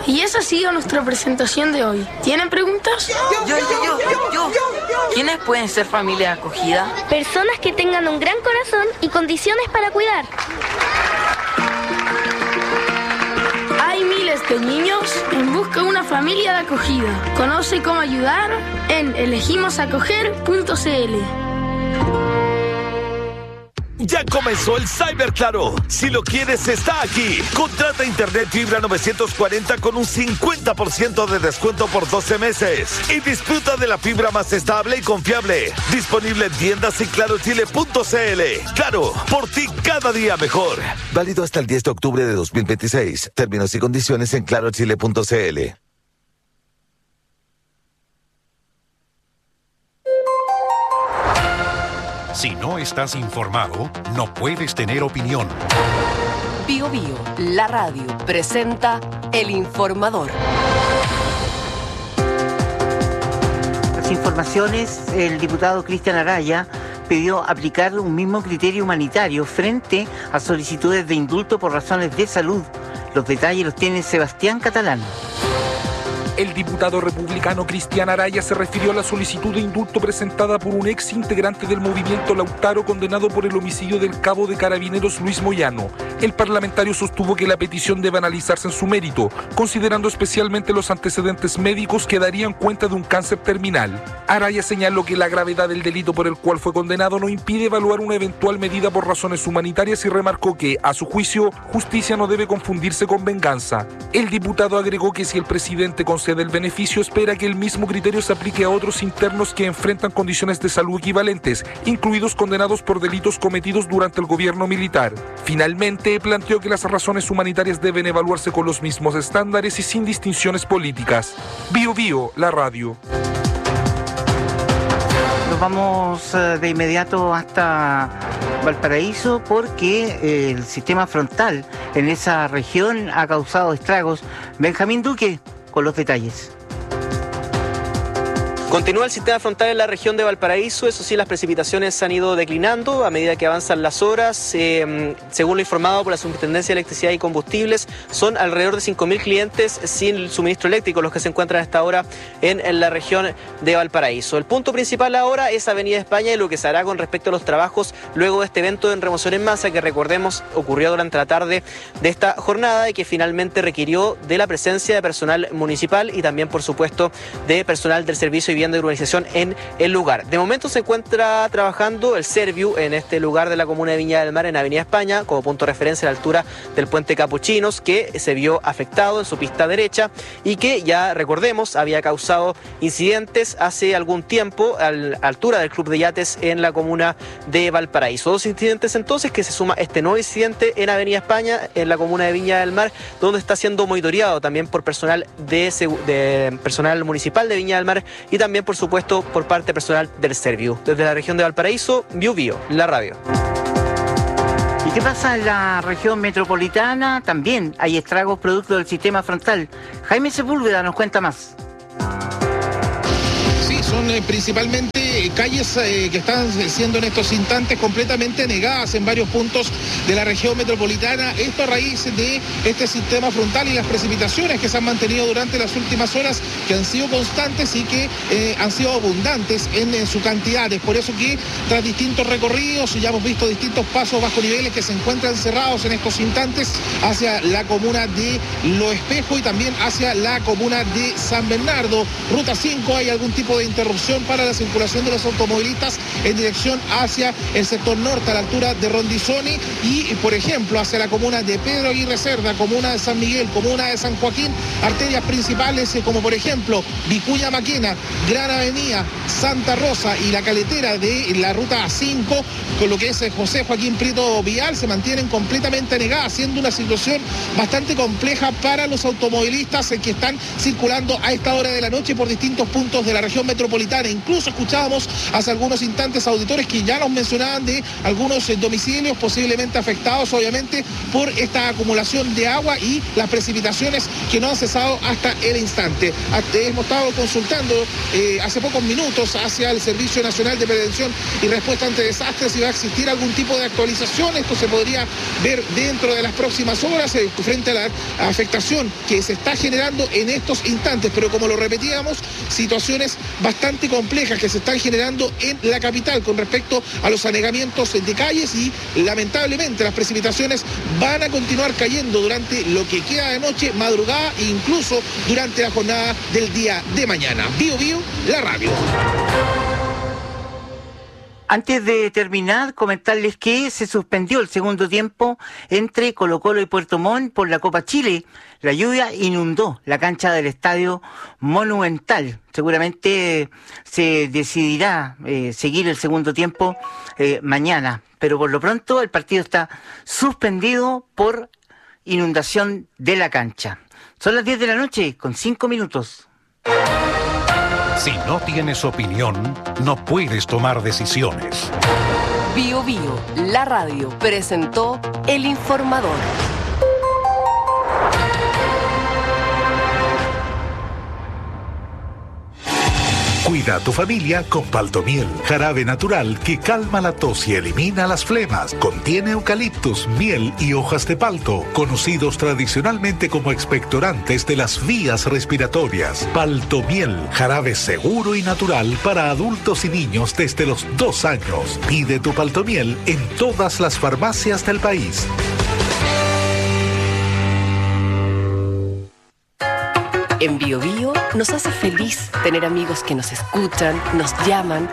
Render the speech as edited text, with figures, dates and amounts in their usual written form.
Y esa ha sido nuestra presentación de hoy. ¿Tienen preguntas? Yo. ¿Quiénes pueden ser familia acogida? Personas que tengan un gran corazón y condiciones para cuidar. Hay miles de niños en busca de una familia de acogida. Conoce cómo ayudar en elegimosacoger.cl. Ya comenzó el Cyber Claro. Si lo quieres, está aquí. Contrata internet fibra 940 con un 50% de descuento por 12 meses. Y disfruta de la fibra más estable y confiable. Disponible en tiendas y clarochile.cl. Claro, por ti cada día mejor. Válido hasta el 10 de octubre de 2026. Términos y condiciones en clarochile.cl. Si no estás informado, no puedes tener opinión. Bío Bío, la radio, presenta El Informador. Las informaciones, el diputado Cristian Araya pidió aplicar un mismo criterio humanitario frente a solicitudes de indulto por razones de salud. Los detalles los tiene Sebastián Catalán. El diputado republicano Cristian Araya se refirió a la solicitud de indulto presentada por un ex integrante del movimiento Lautaro condenado por el homicidio del cabo de carabineros Luis Moyano. El parlamentario sostuvo que la petición debe analizarse en su mérito, considerando especialmente los antecedentes médicos que darían cuenta de un cáncer terminal. Araya señaló que la gravedad del delito por el cual fue condenado no impide evaluar una eventual medida por razones humanitarias y remarcó que, a su juicio, justicia no debe confundirse con venganza. El diputado agregó que si el presidente concede el beneficio, espera que el mismo criterio se aplique a otros internos que enfrentan condiciones de salud equivalentes, incluidos condenados por delitos cometidos durante el gobierno militar. Finalmente, planteó que las razones humanitarias deben evaluarse con los mismos estándares y sin distinciones políticas. Bío Bío, la radio. Nos vamos de inmediato hasta Valparaíso porque el sistema frontal en esa región ha causado estragos. Benjamín Duque con los detalles. Continúa el sistema frontal en la región de Valparaíso, eso sí, las precipitaciones han ido declinando a medida que avanzan las horas. Según lo informado por la Superintendencia de Electricidad y Combustibles, son alrededor de 5.000 clientes sin suministro eléctrico los que se encuentran a esta hora en la región de Valparaíso. El punto principal ahora es Avenida España y lo que se hará con respecto a los trabajos luego de este evento en remoción en masa que, recordemos, ocurrió durante la tarde de esta jornada y que finalmente requirió de la presencia de personal municipal y también, por supuesto, de personal del Servicio de Vivienda y Urbanización en el lugar. De momento se encuentra trabajando el Serviu en este lugar de la comuna de Viña del Mar, en Avenida España, como punto de referencia a la altura del puente Capuchinos, que se vio afectado en su pista derecha y que, ya recordemos, había causado incidentes hace algún tiempo a la altura del Club de Yates en la comuna de Valparaíso. Dos incidentes entonces que se suma este nuevo incidente en Avenida España, en la comuna de Viña del Mar, donde está siendo monitoreado también por personal de personal municipal de Viña del Mar y también, por supuesto, por parte personal del Serviu. Desde la región de Valparaíso, Bío Bío, la radio. ¿Y qué pasa en la región metropolitana? También hay estragos producto del sistema frontal. Jaime Sepúlveda nos cuenta más. Sí, son principalmente calles que están siendo en estos instantes completamente negadas en varios puntos de la región metropolitana. Esto a raíz de este sistema frontal y las precipitaciones que se han mantenido durante las últimas horas, que han sido constantes y que han sido abundantes en su cantidad. Es por eso que tras distintos recorridos ya hemos visto distintos pasos bajo niveles que se encuentran cerrados en estos instantes hacia la comuna de Lo Espejo y también hacia la comuna de San Bernardo. Ruta 5, hay algún tipo de interrupción para la circulación de los automovilistas en dirección hacia el sector norte a la altura de Rondizoni y, por ejemplo, hacia la comuna de Pedro Aguirre Cerda, comuna de San Miguel, comuna de San Joaquín, arterias principales como por ejemplo Vicuña Maquena, Gran Avenida, Santa Rosa y la caletera de la ruta 5, con lo que es José Joaquín Prieto Vial, se mantienen completamente negadas, siendo una situación bastante compleja para los automovilistas que están circulando a esta hora de la noche por distintos puntos de la región metropolitana. Incluso escuchábamos comentábamos hace algunos instantes, auditores, que ya nos mencionaban de algunos domicilios posiblemente afectados, obviamente, por esta acumulación de agua y las precipitaciones que no han cesado hasta el instante. Hemos estado consultando hace pocos minutos hacia el Servicio Nacional de Prevención y Respuesta ante Desastres si va a existir algún tipo de actualización. Esto se podría ver dentro de las próximas horas frente a la afectación que se está generando en estos instantes, pero como lo repetíamos, situaciones bastante complejas que se están generando en la capital con respecto a los anegamientos de calles y lamentablemente las precipitaciones van a continuar cayendo durante lo que queda de noche, madrugada e incluso durante la jornada del día de mañana. Bio Bio, la radio. Antes de terminar, comentarles que se suspendió el segundo tiempo entre Colo-Colo y Puerto Montt por la Copa Chile. La lluvia inundó la cancha del Estadio Monumental. Seguramente se decidirá seguir el segundo tiempo mañana, pero por lo pronto el partido está suspendido por inundación de la cancha. Son las 10 de la noche con 5 minutos. Si no tienes opinión, no puedes tomar decisiones. Bio Bio, la radio, presentó El Informador. Cuida a tu familia con Paltomiel, jarabe natural que calma la tos y elimina las flemas. Contiene eucaliptus, miel y hojas de palto, conocidos tradicionalmente como expectorantes de las vías respiratorias. Paltomiel, jarabe seguro y natural para adultos y niños desde los 2 años. Pide tu Paltomiel en todas las farmacias del país. En Bio Bio nos hace feliz tener amigos que nos escuchan, nos llaman